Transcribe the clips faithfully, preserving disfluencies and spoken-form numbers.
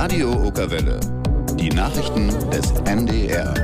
Radio Okerwelle. Die Nachrichten des M D R.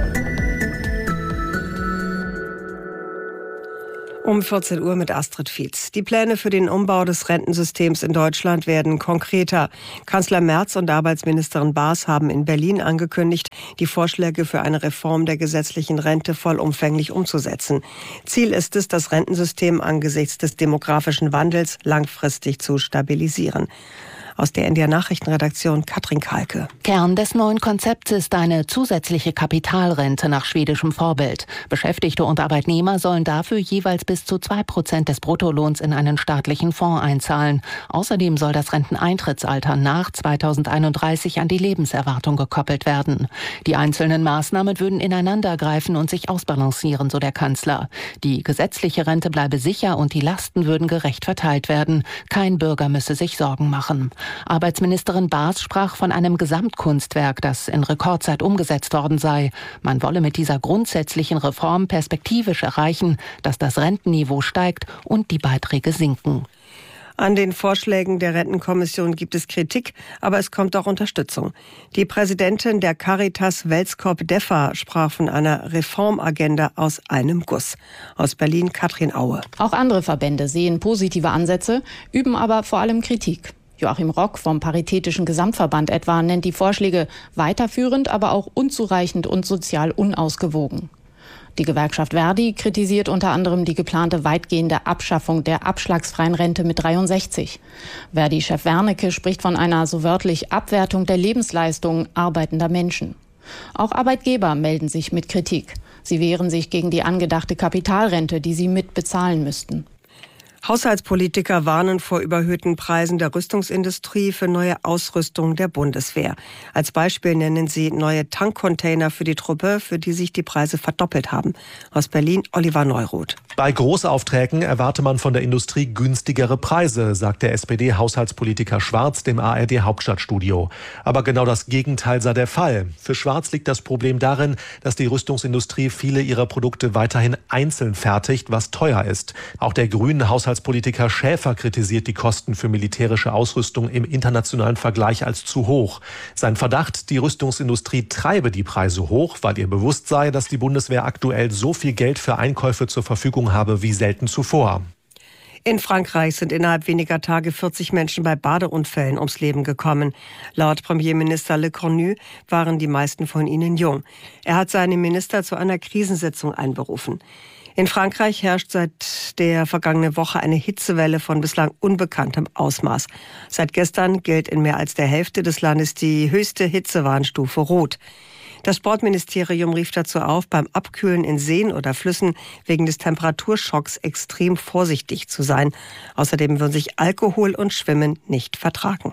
Um vierzehn Uhr mit Astrid Fietz. Die Pläne für den Umbau des Rentensystems in Deutschland werden konkreter. Kanzler Merz und Arbeitsministerin Baas haben in Berlin angekündigt, die Vorschläge für eine Reform der gesetzlichen Rente vollumfänglich umzusetzen. Ziel ist es, das Rentensystem angesichts des demografischen Wandels langfristig zu stabilisieren. Aus der N D R-Nachrichtenredaktion Katrin Kalke. Kern des neuen Konzepts ist eine zusätzliche Kapitalrente nach schwedischem Vorbild. Beschäftigte und Arbeitnehmer sollen dafür jeweils bis zu zwei Prozent des Bruttolohns in einen staatlichen Fonds einzahlen. Außerdem soll das Renteneintrittsalter nach zweitausendeinunddreißig an die Lebenserwartung gekoppelt werden. Die einzelnen Maßnahmen würden ineinandergreifen und sich ausbalancieren, so der Kanzler. Die gesetzliche Rente bleibe sicher und die Lasten würden gerecht verteilt werden. Kein Bürger müsse sich Sorgen machen. Arbeitsministerin Baas sprach von einem Gesamtkunstwerk, das in Rekordzeit umgesetzt worden sei. Man wolle mit dieser grundsätzlichen Reform perspektivisch erreichen, dass das Rentenniveau steigt und die Beiträge sinken. An den Vorschlägen der Rentenkommission gibt es Kritik, aber es kommt auch Unterstützung. Die Präsidentin der Caritas Welskop-Deffa sprach von einer Reformagenda aus einem Guss. Aus Berlin Katrin Aue. Auch andere Verbände sehen positive Ansätze, üben aber vor allem Kritik. Joachim Rock vom Paritätischen Gesamtverband etwa nennt die Vorschläge weiterführend, aber auch unzureichend und sozial unausgewogen. Die Gewerkschaft Verdi kritisiert unter anderem die geplante weitgehende Abschaffung der abschlagsfreien Rente mit dreiundsechzig. Verdi-Chef Wernicke spricht von einer so wörtlich Abwertung der Lebensleistung arbeitender Menschen. Auch Arbeitgeber melden sich mit Kritik. Sie wehren sich gegen die angedachte Kapitalrente, die sie mitbezahlen müssten. Haushaltspolitiker warnen vor überhöhten Preisen der Rüstungsindustrie für neue Ausrüstung der Bundeswehr. Als Beispiel nennen sie neue Tankcontainer für die Truppe, für die sich die Preise verdoppelt haben. Aus Berlin Oliver Neuroth. Bei Großaufträgen erwarte man von der Industrie günstigere Preise, sagt der S P D-Haushaltspolitiker Schwarz dem A R D-Hauptstadtstudio. Aber genau das Gegenteil sei der Fall. Für Schwarz liegt das Problem darin, dass die Rüstungsindustrie viele ihrer Produkte weiterhin einzeln fertigt, was teuer ist. Auch der grünen Haushaltspolitiker Haushaltspolitiker Schäfer kritisiert die Kosten für militärische Ausrüstung im internationalen Vergleich als zu hoch. Sein Verdacht, die Rüstungsindustrie treibe die Preise hoch, weil ihr bewusst sei, dass die Bundeswehr aktuell so viel Geld für Einkäufe zur Verfügung habe wie selten zuvor. In Frankreich sind innerhalb weniger Tage vierzig Menschen bei Badeunfällen ums Leben gekommen. Laut Premierminister Le Cornu waren die meisten von ihnen jung. Er hat seine Minister zu einer Krisensitzung einberufen. In Frankreich herrscht seit der vergangenen Woche eine Hitzewelle von bislang unbekanntem Ausmaß. Seit gestern gilt in mehr als der Hälfte des Landes die höchste Hitzewarnstufe Rot. Das Sportministerium rief dazu auf, beim Abkühlen in Seen oder Flüssen wegen des Temperaturschocks extrem vorsichtig zu sein. Außerdem würden sich Alkohol und Schwimmen nicht vertragen.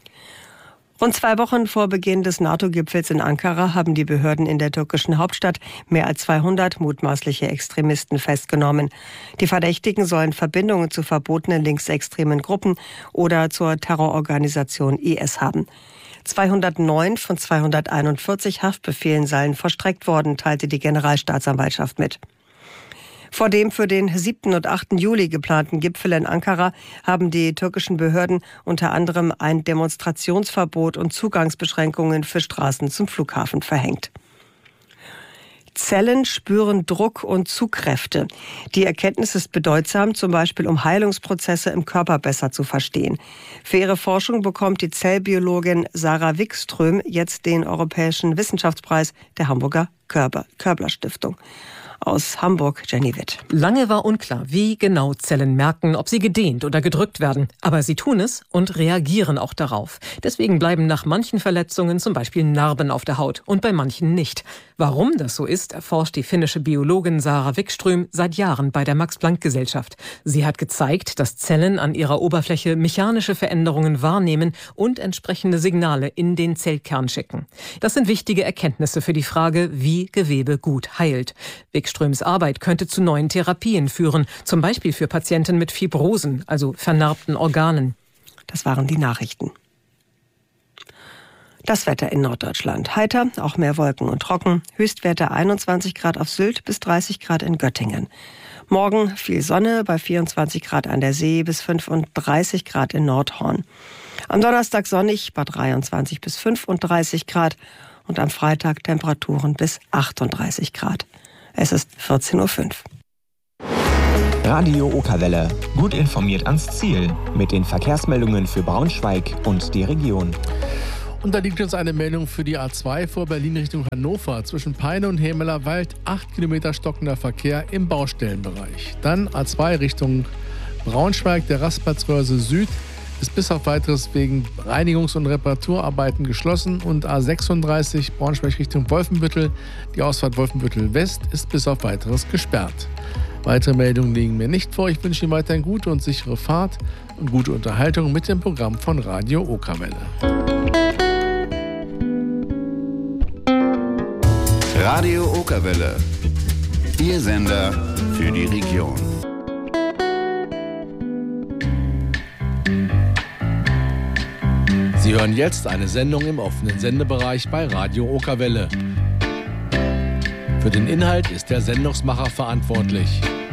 Rund zwei Wochen vor Beginn des NATO-Gipfels in Ankara haben die Behörden in der türkischen Hauptstadt mehr als zweihundert mutmaßliche Extremisten festgenommen. Die Verdächtigen sollen Verbindungen zu verbotenen linksextremen Gruppen oder zur Terrororganisation I S haben. zweihundertneun von zweihunderteinundvierzig Haftbefehlen seien vollstreckt worden, teilte die Generalstaatsanwaltschaft mit. Vor dem für den siebten und achten Juli geplanten Gipfel in Ankara haben die türkischen Behörden unter anderem ein Demonstrationsverbot und Zugangsbeschränkungen für Straßen zum Flughafen verhängt. Zellen spüren Druck und Zugkräfte. Die Erkenntnis ist bedeutsam, zum Beispiel um Heilungsprozesse im Körper besser zu verstehen. Für ihre Forschung bekommt die Zellbiologin Sarah Wikström jetzt den Europäischen Wissenschaftspreis der Hamburger Körbler-Stiftung. Aus Hamburg, Jenny Witt. Lange war unklar, wie genau Zellen merken, ob sie gedehnt oder gedrückt werden. Aber sie tun es und reagieren auch darauf. Deswegen bleiben nach manchen Verletzungen zum Beispiel Narben auf der Haut und bei manchen nicht. Warum das so ist, erforscht die finnische Biologin Sarah Wikström seit Jahren bei der Max-Planck-Gesellschaft. Sie hat gezeigt, dass Zellen an ihrer Oberfläche mechanische Veränderungen wahrnehmen und entsprechende Signale in den Zellkern schicken. Das sind wichtige Erkenntnisse für die Frage, wie Gewebe gut heilt. Wikströms Arbeit könnte zu neuen Therapien führen, zum Beispiel für Patienten mit Fibrosen, also vernarbten Organen. Das waren die Nachrichten. Das Wetter in Norddeutschland. Heiter, auch mehr Wolken und trocken. Höchstwerte einundzwanzig Grad auf Sylt bis dreißig Grad in Göttingen. Morgen viel Sonne bei vierundzwanzig Grad an der See bis fünfunddreißig Grad in Nordhorn. Am Donnerstag sonnig bei dreiundzwanzig bis fünfunddreißig Grad und am Freitag Temperaturen bis achtunddreißig Grad. Es ist vierzehn Uhr fünf. Radio Okerwelle. Gut informiert ans Ziel. Mit den Verkehrsmeldungen für Braunschweig und die Region. Und da liegt uns eine Meldung für die A zwei vor Berlin Richtung Hannover. Zwischen Peine und Hemelerwald acht Kilometer stockender Verkehr im Baustellenbereich. Dann A zwei Richtung Braunschweig, der Rastplatzröhrse Süd ist bis auf weiteres wegen Reinigungs- und Reparaturarbeiten geschlossen. Und A sechsunddreißig Braunschweig Richtung Wolfenbüttel, die Ausfahrt Wolfenbüttel West ist bis auf weiteres gesperrt. Weitere Meldungen liegen mir nicht vor. Ich wünsche Ihnen weiterhin gute und sichere Fahrt und gute Unterhaltung mit dem Programm von Radio Okerwelle. Radio Okerwelle. Ihr Sender für die Region. Sie hören jetzt eine Sendung im offenen Sendebereich bei Radio Okerwelle. Für den Inhalt ist der Sendungsmacher verantwortlich.